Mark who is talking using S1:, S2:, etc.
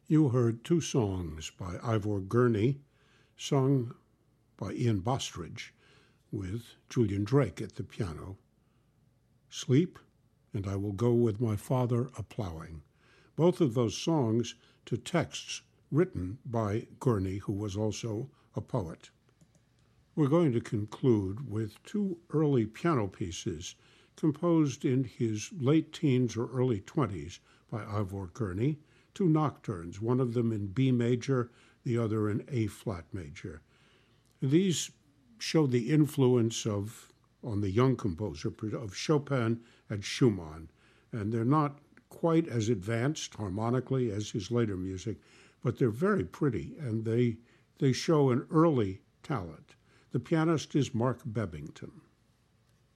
S1: You heard two songs by Ivor Gurney, sung by Ian Bostridge, with Julian Drake at the piano. Sleep, and I Will Go With My Father A-Plowing. Both of those songs to texts written by Gurney, who was also a poet. We're going to conclude with two early piano pieces composed in his late teens or early 20s by Ivor Gurney, two nocturnes, one of them in B major, the other in A-flat major. These show the influence on the young composer of Chopin and Schumann, and they're not quite as advanced harmonically as his later music, but they're very pretty, and they show an early talent. The pianist is Mark Bebbington.